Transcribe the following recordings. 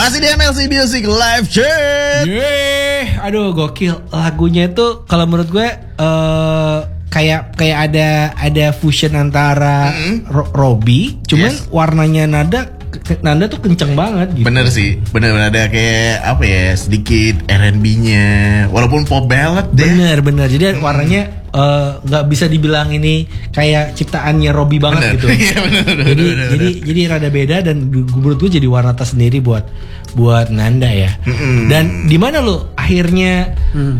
Masih di MLC Music Live Chat. Aduh gokil. Lagunya itu kalau menurut gue kayak ada fusion antara Robby, cuman warnanya nada tuh kenceng banget gitu. Bener sih, bener ada kayak apa ya, sedikit R&B-nya, walaupun pop ballad deh. Bener. Jadi warnanya nggak bisa dibilang ini kayak ciptaannya Robby banget gitu. Iya, bener. Jadi rada beda dan menurut gue jadi warna tersendiri buat Nanda ya. Dan di mana lo akhirnya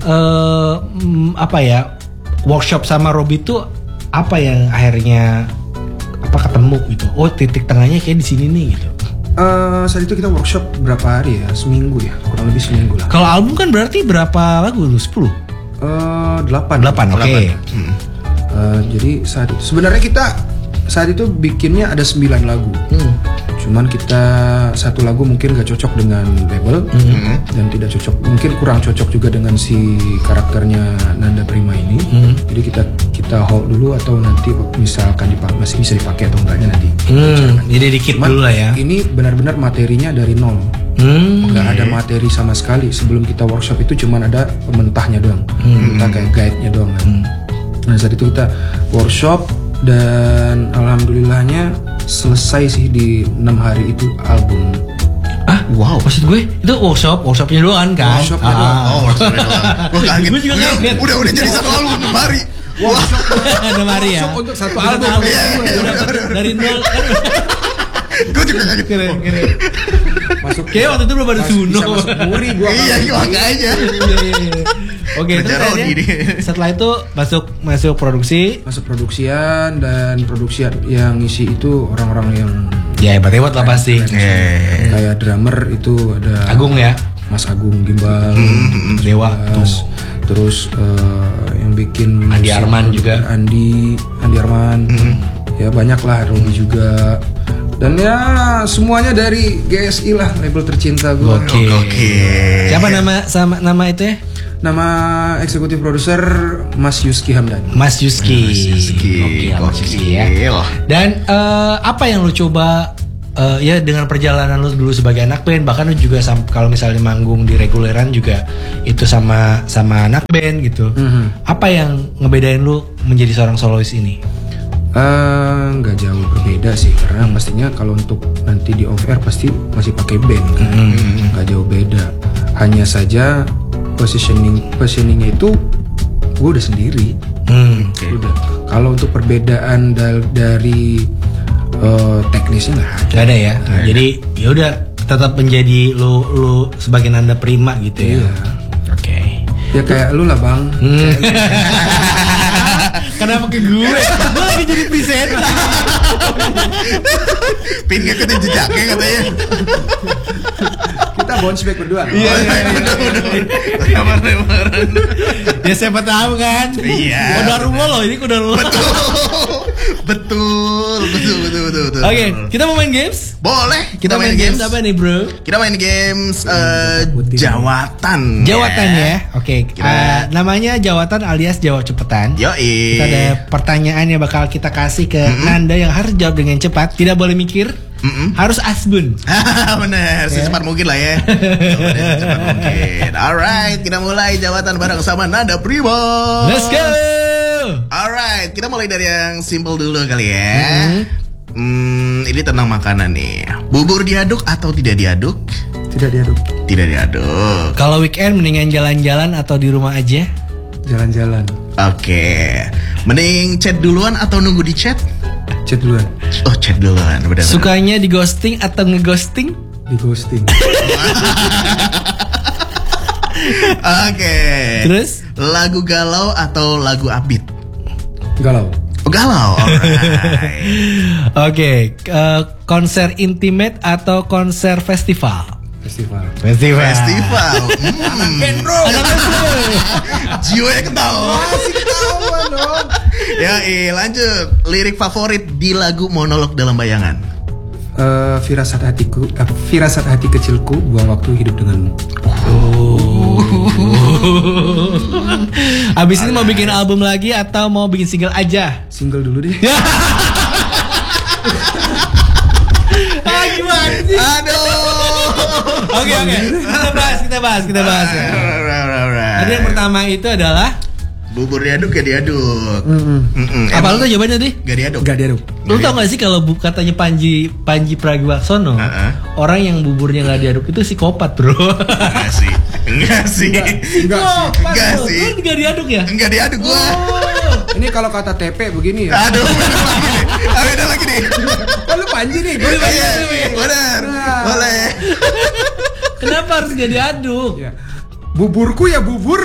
workshop sama Robby tuh apa yang akhirnya ketemu gitu? Oh, titik tengahnya kayak di sini nih gitu. Saat itu kita workshop berapa hari ya? Seminggu ya, kurang lebih seminggu lah. Kalau album kan berarti berapa lagu lu? 10? 8. Oke. Jadi saat itu sebenarnya kita saat itu bikinnya ada 9 lagu. Cuman kita satu lagu mungkin gak cocok dengan label dan tidak cocok, mungkin kurang cocok juga dengan si karakternya Nanda Prima ini. Jadi kita hold dulu atau nanti misalkan masih bisa dipakai atau enggaknya nanti. Jadi dikit dulu lah ya. Ini benar-benar materinya dari nol. Nggak ada materi sama sekali. Sebelum kita workshop itu cuman ada mentahnya doang, mentah kayak guide-nya doang kan. Nah saat itu kita workshop dan alhamdulillahnya selesai sih di 6 hari itu album. Wow, maksud gue itu workshopnya doang kan? Workshopnya doang. Workshopnya doang. Gue kaget. Gue juga kaget. Udah jadi satu album 6 hari. Workshop 6 hari ya. Workshop untuk satu album. Dari nol. Gue juga kaget. Keren. Masuk Kayak waktu itu belum ada Suno. Bisa masuk muri gua. Iya, makanya. Oke, terus Berjalan akhirnya gini. setelah itu masuk produksi. Masuk produksian dan produksian yang ngisi itu orang-orang yang Ya hebat lah pasti. kayak drummer itu ada Agung ya. Mas Agung Gimbal, Dewa terus yang bikin Andi Arman juga. Andi Arman. Ya banyak lah, Robby juga. Dan ya semuanya dari GSI lah, label tercinta gue. Oke. Siapa nama itu ya? Nama eksekutif produser Mas Yuski Hamdan. Mas Yuski. Mas Yuski ya. Dan apa yang lu coba ya dengan perjalanan lu dulu sebagai anak band, bahkan lu juga kalau misalnya manggung di reguleran juga itu sama anak band gitu. Apa yang ngebedain lu menjadi seorang solois ini? Nggak jauh berbeda sih, karena pastinya kalau untuk nanti di off air pasti masih pakai band kan. Nggak jauh beda, hanya saja positioningnya itu gue udah sendiri. Udah. Kalau untuk perbedaan dari teknisnya nggak ada ya. Jadi ya udah tetap menjadi lu sebagai Nanda Prima gitu ya. Iya. Oke. Ya kayak lu lah bang. Kenapa ke gue? Gue lagi jadi presenter. Pin ngikutin jejaknya katanya. Kita bounce back berdua. Iya. Ya siapa tahu kan. Iya. Kodarullah loh, ini kodarullah. Betul. Oke, kita mau main games? Boleh, Kita main games apa nih, bro? Kita main games jawatan. Jawatan ya. Oke, namanya jawatan alias jawab cepetan. Yoi. Kita ada pertanyaan yang bakal kita kasih ke Nanda yang harus jawab dengan cepat, tidak boleh mikir. Harus asbun. Bener, secepat mungkin lah ya. Secepat mungkin. Alright, kita mulai jawatan bareng sama Nanda Prima. Let's go. Alright, kita mulai dari yang simple dulu kali ya. Ini tentang makanan nih. Bubur diaduk atau tidak diaduk? Tidak diaduk. Tidak diaduk. Kalau weekend mendingan jalan-jalan atau di rumah aja? Jalan-jalan. Oke. Mending chat duluan atau nunggu di chat? Chat duluan. Oh, chat duluan. Benar. Sukanya di ghosting atau ngeghosting? Di ghosting. Oke. Terus? Lagu galau atau lagu upbeat? Galau. Oh, galau. Alright. Oke, konser intimate atau konser festival? Festival. Festival. Bro. Jiwanya ketawa. Masih ketawa dong. Ya, lanjut. Lirik favorit di lagu Monolog Dalam Bayangan. Firasat hati kecilku, buang waktu hidup denganmu. Abis ini mau bikin album lagi atau mau bikin single aja? Single dulu deh. Gimana sih? Aduh. Oke. Kita bahas ya. Tadi yang pertama itu adalah bubur diaduk ya diaduk. apa lu tuh jawabannya tadi? Gak diaduk. Lu tau gak sih kalau katanya Panji Pragiwaksono, orang yang buburnya gak diaduk itu psikopat, bro. Enggak sih. Enggak sih. Lu gak diaduk ya? Enggak diaduk gua. Ini kalau kata TP begini ya. Aduh, ada lagi nih. Lu Panji nih, gue Benar. Boleh. Kenapa harus gak diaduk? ya. Buburku ya bubur.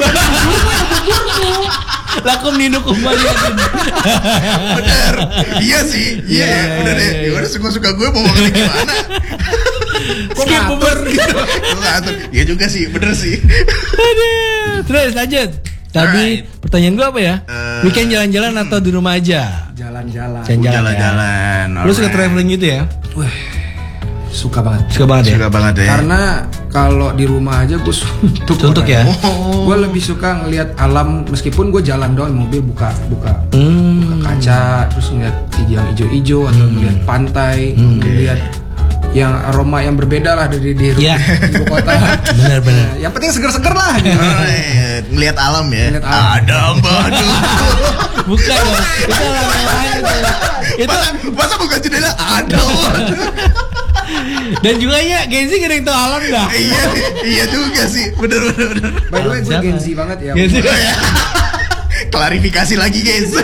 Lakum ninu kembali. Bener. Iya sih. Iya, bener deh. Gimana suka-suka gue mau ngomong gimana? Skip bubur gitu. Iya juga sih, bener sih. Aduh. Terus lanjut. Tadi pertanyaan gue apa ya? Weekend jalan-jalan atau di rumah aja? Jalan-jalan. Jalan-jalan. Lu suka traveling gitu ya? Wah, suka banget. Suka banget ya. Karena kalau di rumah aja gue suntuk ya. Gue lebih suka ngelihat alam, meskipun gue jalan doang mobil buka kaca, terus ngeliat yang hijau-hijau atau ngeliat pantai, ngeliat yang aroma yang berbeda lah dari di ibu kota. Benar. Yang penting seger-seger lah. Ngeliat alam ya. Ngeliat alam. Ada badu. Bukan dong. Itu alam lain itu. Masa bukan jendela ada. Dan juga ya Genzi gak ada yang tau alam dah. Iya juga sih. Bener. By the way gue Genzi banget ya. Genzi. Klarifikasi lagi guys.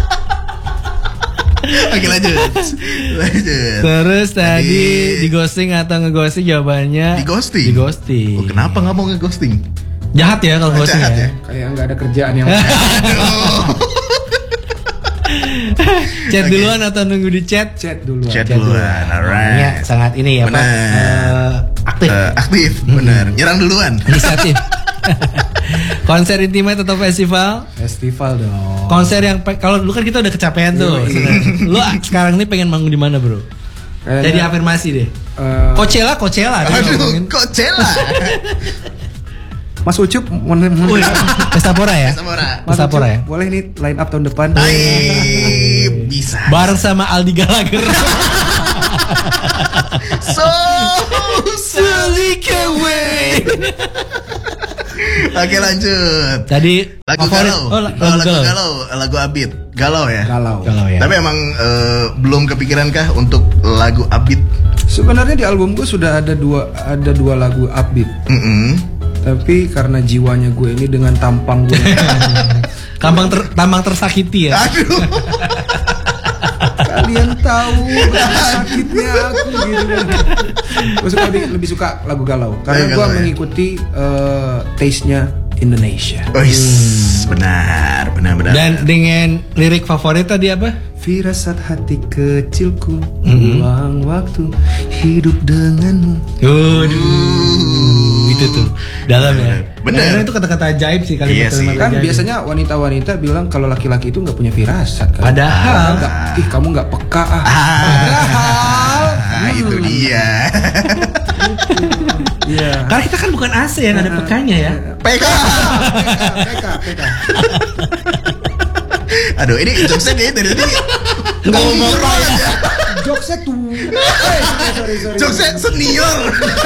Oke lanjut. Terus tadi di ghosting atau ngeghosting jawabannya? Di ghosting. Oh, kenapa nggak mau ngeghosting? Jahat ya kalau ghosting ya. Kayak nggak ada kerjaan yang. Chat duluan atau nunggu di chat? Chat duluan. Alright. Ya, sangat ini ya Pak. Aktif. Aktif, benar. Nyerang duluan. Inisiatif. Konser intimate atau festival? Festival dong. Konser yang kalau dulu kan kita udah kecapean tuh. Lu sekarang ini pengen manggung di mana, bro? Jadi afirmasi deh. Coachella. Aduh, Coachella. Mas Ucup, Pestapora ya? Pestapora ya? Boleh nih line up tahun depan. Bisa. Bareng sama Aldi Gallagher. So sneak away. Oke lanjut. Tadi lagu galau. Lagu Abid. Galau ya. Galau ya. Tapi emang belum kepikiran kah untuk lagu Abid? Sebenarnya di album gue sudah ada dua lagu Abid. Tapi karena jiwanya gue ini dengan tampang gue. tampang tersakiti ya. Aduh. Kalian tahu sakitnya aku gitu. Gue suka lebih suka lagu galau karena gue mengikuti taste-nya Indonesia. Benar. Dan dengan lirik favorit tadi apa? Firasat hati kecilku, buang waktu hidup denganmu. Itu tuh dalam ya. Bener. Karena itu kata-kata ajaib sih kalimat Kan ajaib. Biasanya wanita-wanita bilang kalau laki-laki itu nggak punya firasat kan. Padahal kamu nggak peka itu dia. Iya. Karena kita kan bukan AC ya, ada pekanya ya. PK. Aduh, ini jokesnya dia dari tadi nggak mau ya. Jokesnya tuh. Sorry. Jokesnya senior.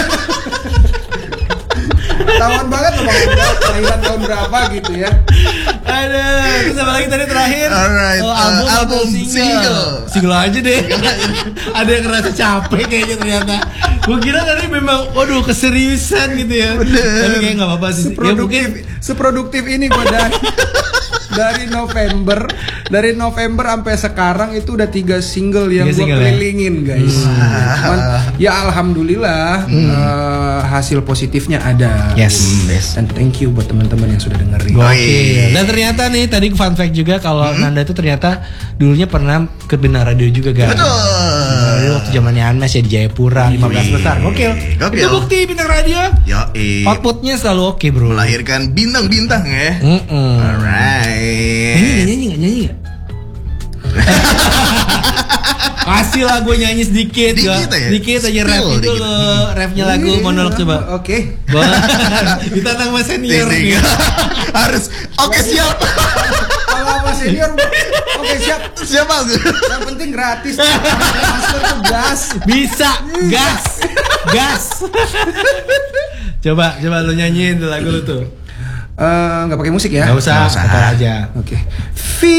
Ketahuan banget loh Bang, kelahiran tahun berapa gitu ya. Aduh, terus apa lagi tadi terakhir? Alright, album single aja deh. Ada yang ngerasa capek kayaknya ternyata. Gue kira tadi memang, waduh keseriusan gitu ya. Tapi kayak nggak apa-apa sih. Seproduktif ini gue dari November sampai sekarang itu udah 3 single yang gue kelilingin guys. Ya alhamdulillah hasil positifnya ada. Yes. And thank you buat teman-teman yang sudah dengerin. Dan ternyata nih tadi fun fact juga kalau Nanda itu ternyata dulunya pernah ke Bintang Radio juga kan. Betul. Waktu zamannya Anmes ya di Jayapura 15 besar. Gokil. Itu bukti Bintang Radio. Outputnya selalu oke bro. Melahirkan bintang-bintang ya. Alright. Nyanyi nggak? Kasih lah gue nyanyi sedikit Dikit aja rap itu loh. Rapnya lagu monolog coba. Oke. Ditantang sama senior. Harus. Oke siap. Kalau sama senior oke siap. Siap aku. Yang penting gratis. Master tuh gas. Bisa. Gas. Coba lu nyanyiin tuh lagu lu tuh. Nggak pakai musik ya? Nggak usah. Apa aja. Oke.